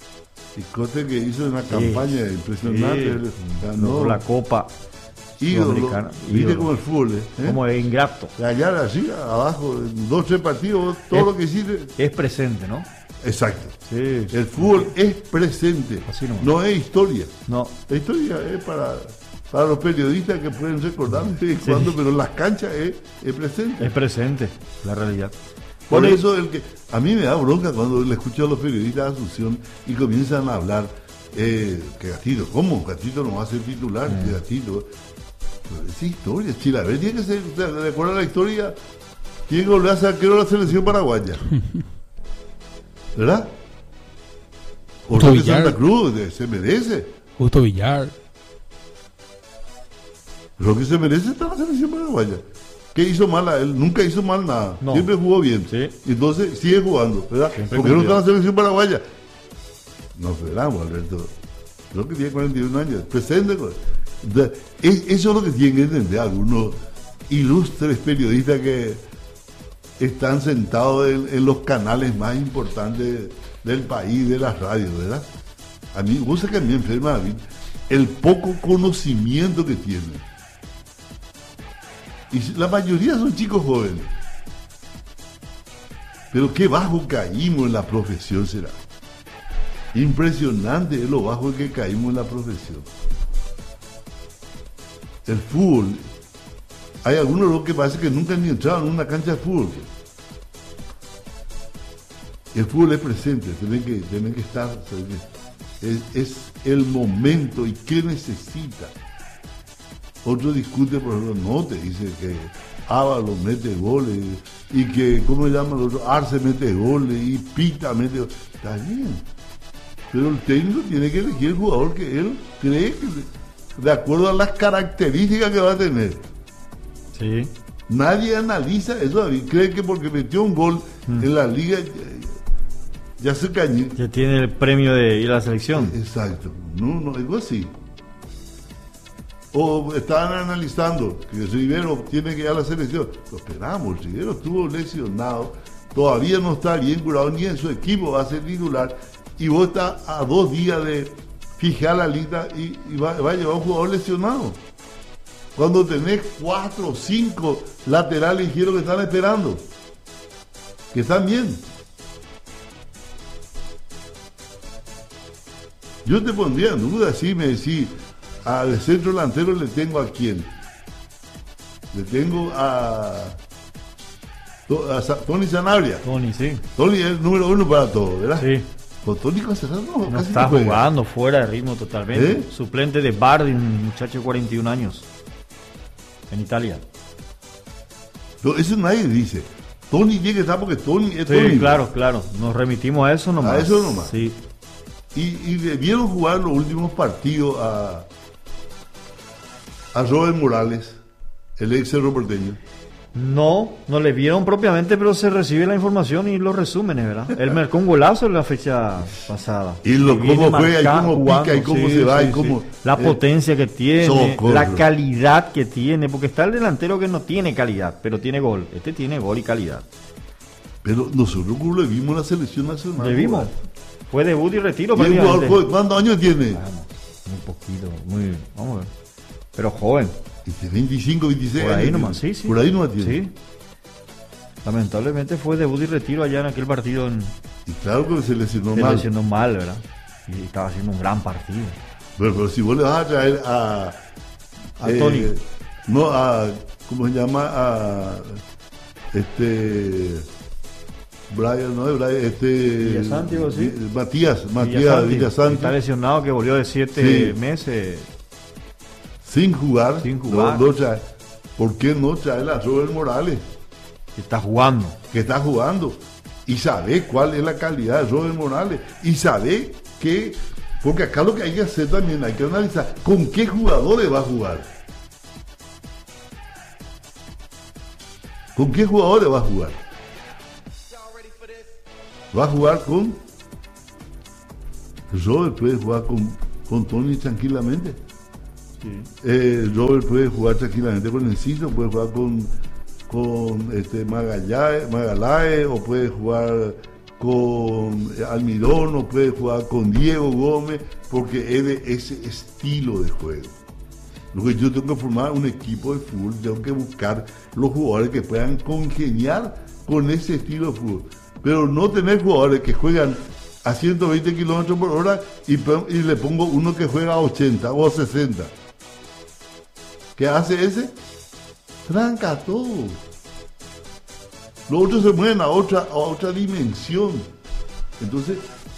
Y Cote que hizo una campaña impresionante. Sí. él ganó Ganó la Copa ídolo. Sudamericana. Viste Ídolo. como el fútbol, ¿eh? Como es ingrato. De allá así, abajo, en dos, tres partidos, todo Es- lo que hiciste. Es presente, ¿no? Exacto. Sí. El fútbol es presente, Así nomás. no es historia. No. La historia es para, para los periodistas que pueden recordar de vez en cuando, pero las canchas es, es presente. Es presente, la realidad. Por Bueno, eso el que a mí me da bronca cuando le escucho a los periodistas de Asunción y comienzan a hablar eh, que Gatito, ¿cómo? Gatito no va a ser titular, que Gatito. Pero es historia, Chilaver tiene que ser, o sea, de acuerdo a la historia, tiene que volver a ser arquero de la selección paraguaya. ¿Verdad? O Justo de Villar. Santa Cruz, de- se merece. Justo Villar. Lo que se merece está en la selección paraguaya. ¿Qué hizo mal a él? Nunca hizo mal nada. No. Siempre jugó bien. Sí. Entonces sigue jugando, ¿verdad? Siempre ¿Por qué no está cumplió. en la selección paraguaya? No esperamos, Alberto. Creo que tiene cuarenta y un años. Presente. con- de- es- eso es lo que tienen que entender algunos ilustres periodistas que están sentados en, en los canales más importantes del país, de las radios, ¿verdad? A mí, vos sabés que a mí me enferma, David, el poco conocimiento que tienen. Y la mayoría son chicos jóvenes. Pero qué bajo caímos en la profesión será. Impresionante es lo bajo en que caímos en la profesión. El fútbol. Hay algunos lo que parece que nunca han ni entrado en una cancha de fútbol. El fútbol es presente, tienen que, tienen que estar. Es, es el momento y qué necesita. Otro discute, por ejemplo, no te dice que Ávalo mete goles y que, ¿cómo se llama el otro? Arce mete goles y Pita mete goles. Está bien. Pero el técnico tiene que elegir el jugador que él cree que, de acuerdo a las características que va a tener. sí. Nadie analiza eso, David. Cree que porque metió un gol en la liga ya, ya se cañó. Ya tiene el premio de ir a la selección. Exacto. No, no, algo así. O estaban analizando que Rivero tiene que ir a la selección. Lo esperamos, Rivero estuvo lesionado, todavía no está bien curado, ni en su equipo va a ser titular. Y vos estás a dos días de fijar la lista y, y va, va a llevar un jugador lesionado. Cuando tenés cuatro o cinco laterales izquierdos que están esperando, que están bien. Yo te pondría en duda si me decís, al centro delantero le tengo a quién. Le tengo a, a Sa- Tony Sanabria. Tony, sí. Tony es el número uno para todo, ¿verdad? Sí. Con Tony Caceres no, No casi está no juega. jugando fuera de ritmo totalmente. ¿Eh? Suplente de Bardi, un muchacho de cuarenta y un años. En Italia. No, eso nadie dice. Tony tiene que estar porque Tony es Sí, Tony. claro, claro. Nos remitimos a eso nomás. A eso nomás. Sí. Y, y le vieron jugar los últimos partidos a, a Robert Morales, el ex Cerro Porteño. No, no le vieron propiamente, pero se recibe la información y los resúmenes, ¿verdad? Él marcó un golazo en la fecha pasada. Y lo cómo juega, y cómo jugando, pica, y cómo sí, se va, sí, y cómo... sí. La eh, potencia que tiene, socorro. la calidad que tiene, porque está el delantero que no tiene calidad, pero tiene gol. Este tiene gol y calidad. Pero nosotros como le vimos en la selección nacional. Le vimos. Fue debut y retiro. ¿Y el jugador fue, ¿cuántos años tiene? Bueno, muy poquito, muy... Vamos a ver. Pero joven. veinticinco, veintiséis Por ahí años. nomás, sí, sí. Por ahí nomás tiene. Sí. Lamentablemente fue debut y retiro allá en aquel partido. En, y claro que se lesionó se mal. Se lesionó mal, ¿verdad? Y estaba haciendo un gran partido. Pero, pero si vos le vas a traer a... A eh, Tony. No, a... ¿Cómo se llama? A... Este... Brian, no es Brian, este... Villasanti, ¿o sí? Matías, Matías Villasanti. Está lesionado, que volvió de siete sí. meses. Sin jugar. Sin jugar. No, no trae. ¿Por qué no trae a Robert Morales? Que está jugando. Que está jugando. Y sabe cuál es la calidad de Robert Morales. Y sabe que... Porque acá lo que hay que hacer también, hay que analizar con qué jugadores va a jugar. ¿Con qué jugadores va a jugar? Va a jugar con... Robert puede jugar con, con Tony tranquilamente. Sí. Eh, Robert puede jugar tranquilamente con Enciso, puede jugar con, con este Magallanes, Magallanes, o puede jugar con Almirón, o puede jugar con Diego Gómez, porque es de ese estilo de juego. Lo que yo tengo que formar un equipo de fútbol, tengo que buscar los jugadores que puedan congeniar con ese estilo de fútbol. Pero no tener jugadores que juegan a ciento veinte kilómetros por hora y, y le pongo uno que juega a ochenta o a sesenta. ¿Qué hace ese? Tranca todo. Los otros se mueven a otra, a otra dimensión. Entonces,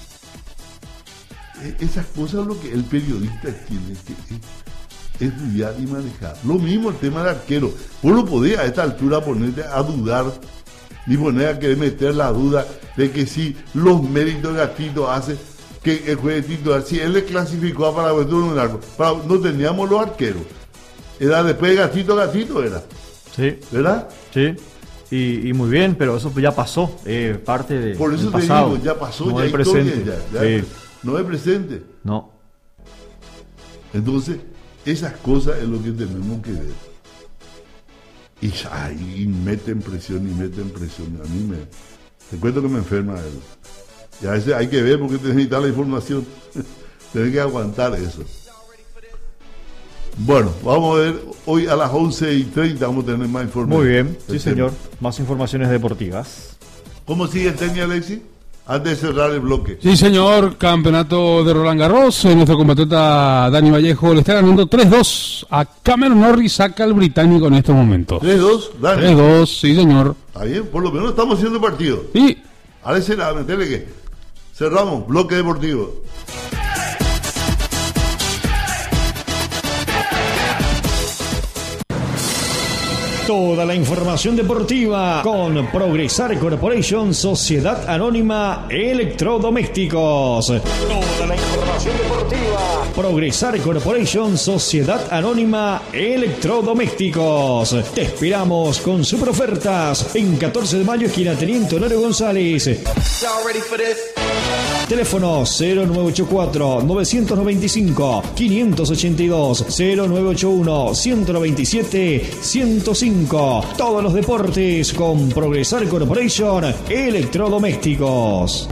esas cosas es lo que el periodista tiene que estudiar y manejar. Lo mismo el tema del arquero. Vos no podés a esta altura ponerte a dudar, ni poner a querer meter la duda de que si los méritos de Gatito hace que el juez titular, si él le clasificó a Paraguay un arco, para, no teníamos los arqueros. Era después de Gatito, Gatito era. Sí. ¿Verdad? Sí. Y, y muy bien, pero eso ya pasó, eh, parte de por eso te pasado. digo, ya pasó, no ya es presente. Ya, ya, sí. No es presente. No. Entonces, esas cosas es lo que tenemos que ver. Y, ay, y meten presión y meten presión. A mí me... Te cuento que me enferma él. Y a veces hay que ver porque necesitas la información. Tienes que aguantar eso. Bueno, vamos a ver, hoy a las once y treinta vamos a tener más información. Muy bien, sí señor, más informaciones deportivas. ¿Cómo sigue el tenis, Alexis? Antes de cerrar el bloque. Sí señor, campeonato de Roland Garros, nuestro compatriota Dani Vallejo le está ganando tres dos a Cameron Norrie, saca al británico en estos momentos. tres dos, Dani. tres dos, sí señor. Está bien, por lo menos estamos haciendo partido. Sí. Ahora será, metele que cerramos, bloque deportivo. Toda la información deportiva con Progresar Corporation, Sociedad Anónima Electrodomésticos. Toda la información deportiva. Progresar Corporation, Sociedad Anónima Electrodomésticos. Te esperamos con super ofertas en catorce de mayo, esquina Teniente Honorio González. Teléfono cero nueve ocho cuatro, nueve nueve cinco, cinco ocho dos, cero nueve ocho uno, uno dos siete, ciento cinco. Todos los deportes con Progresar Corporation Electrodomésticos.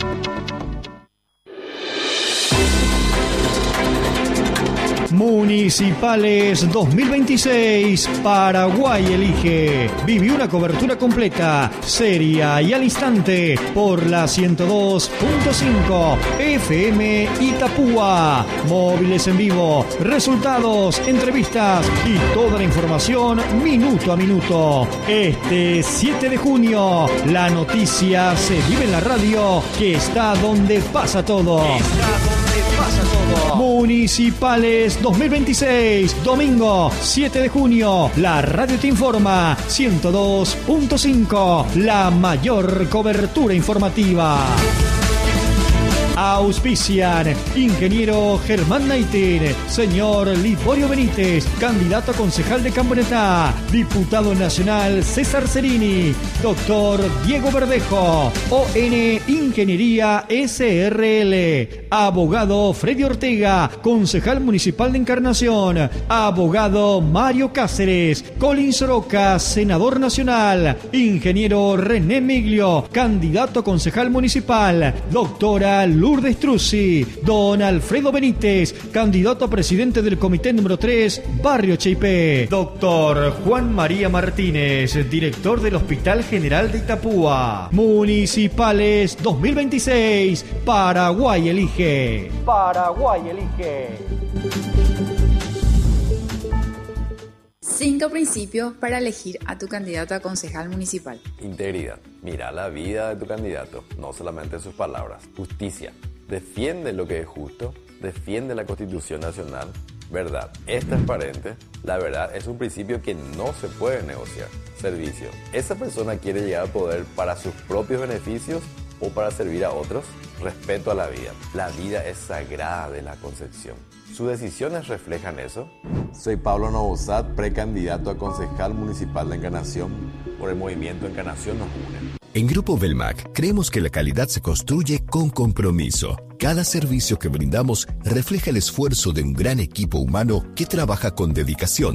Municipales dos mil veintiséis, Paraguay elige. Viví una cobertura completa, seria y al instante por la ciento dos punto cinco F M Itapúa. Móviles en vivo, resultados, entrevistas y toda la información minuto a minuto. Este siete de junio, la noticia se vive en la radio, que está donde pasa todo. Está donde pasa todo. Municipales dos mil veintiséis, domingo siete de junio, la radio te informa, ciento dos punto cinco, la mayor cobertura informativa. Auspician Ingeniero Germán Naitin, señor Liborio Benítez, candidato a concejal de Camioneta, Diputado Nacional César Cerini, Doctor Diego Verdejo, O N Ingeniería S R L, Abogado Freddy Ortega, Concejal Municipal de Encarnación, Abogado Mario Cáceres, Colin Soroca, Senador Nacional, Ingeniero René Miglio, candidato a concejal municipal, Doctora Lourdes Truzzi, Don Alfredo Benítez, candidato a presidente del Comité número tres, Barrio Cheipé, Doctor Juan María Martínez, director del Hospital General de Itapúa. Municipales dos mil veintiséis, Paraguay elige. Paraguay elige. Cinco principios para elegir a tu candidato a concejal municipal. Integridad. Mira la vida de tu candidato, no solamente sus palabras. Justicia. Defiende lo que es justo, defiende la Constitución Nacional. Verdad. Es transparente. La verdad es un principio que no se puede negociar. Servicio. Esa persona quiere llegar al poder para sus propios beneficios o para servir a otros. Respeto a la vida. La vida es sagrada de la Concepción. ¿Sus decisiones reflejan eso? Soy Pablo Novosad, precandidato a concejal municipal de Encarnación. Por el movimiento Encarnación nos une. En Grupo Belmac creemos que la calidad se construye con compromiso. Cada servicio que brindamos refleja el esfuerzo de un gran equipo humano que trabaja con dedicación